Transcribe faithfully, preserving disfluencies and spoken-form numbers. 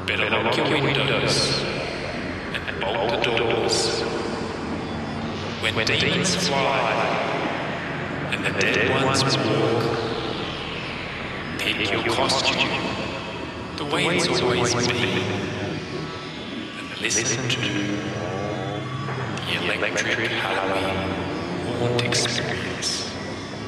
better lock your windows and bolt the doors. When demons fly and the dead ones walk, pick your costume the way it's always been, and listen to the Electric Halloween Haunt Experience.